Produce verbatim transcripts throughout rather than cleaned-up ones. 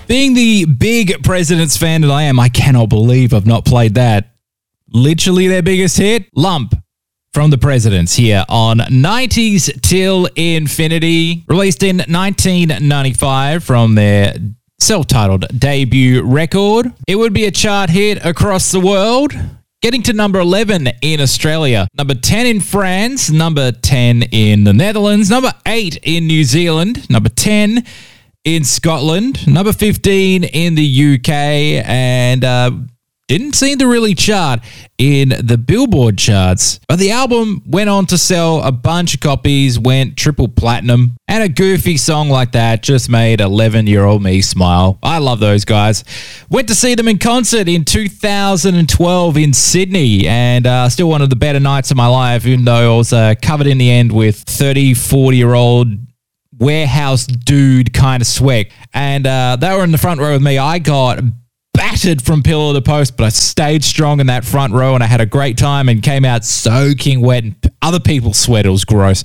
Being the big Presidents fan that I am, I cannot believe I've not played that. Literally their biggest hit, Lump from the Presidents here on nineties Till Infinity, released in nineteen ninety-five from their self-titled debut record. It would be a chart hit across the world, getting to number eleven in Australia, number ten in France, number ten in the Netherlands, number eight in New Zealand, number ten in Scotland, number fifteen in the U K, and uh, didn't seem to really chart in the Billboard charts. But the album went on to sell a bunch of copies, went triple platinum, and a goofy song like that just made eleven-year-old me smile. I love those guys. Went to see them in concert in two thousand twelve in Sydney, and uh, still one of the better nights of my life, even though I was uh, covered in the end with thirty, forty-year-old warehouse dude kind of sweat. And uh, they were in the front row with me. I got battered from pillar to post, but I stayed strong in that front row, and I had a great time and came out soaking wet, and other people sweat. It was gross.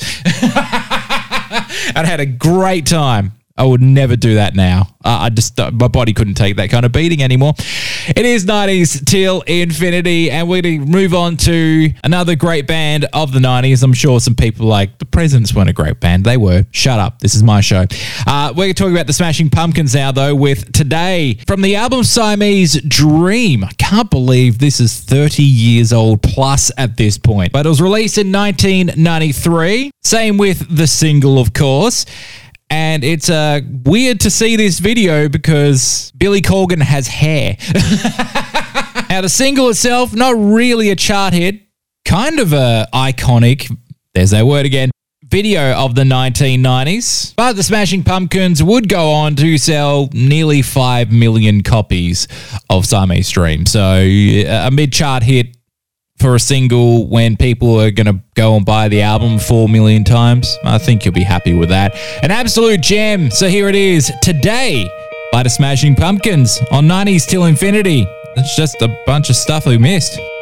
I had a great time. I would never do that now. Uh, I just, uh, my body couldn't take that kind of beating anymore. It is nineties Till Infinity, and we're going to move on to another great band of the nineties. I'm sure some people are like, the Presidents weren't a great band. They were. Shut up. This is my show. Uh, we're going to talk about the Smashing Pumpkins now, though, with Today from the album Siamese Dream. I can't believe this is thirty years old plus at this point, but it was released in nineteen ninety-three. Same with the single, of course. And it's uh, weird to see this video because Billy Corgan has hair. Now, the single itself, not really a chart hit, kind of a iconic, there's that word again, video of the nineteen nineties. But the Smashing Pumpkins would go on to sell nearly five million copies of Siamese Dream. So a mid-chart hit for a single when people are going to go and buy the album four million times. I think you'll be happy with that. An absolute gem. So here it is, Today by the Smashing Pumpkins on nineties Till Infinity. It's just a bunch of stuff we missed.